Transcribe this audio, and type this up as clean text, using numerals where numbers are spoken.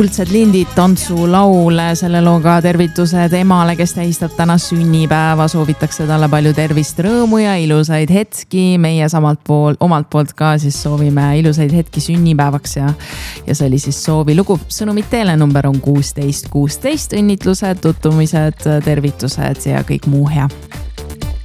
Kuldsed lindid, tantsulaul, selle looga tervitused emale, kes tähistab täna sünnipäeva. Soovitakse talle palju tervist, rõõmu ja ilusaid hetki. Meie omalt poolt ka siis soovime ilusaid hetki sünnipäevaks ja see oli siis soovilugu. Sõnumid teele number on 1616. Õnnitlused, tutvumised, tervitused ja kõik muu hea.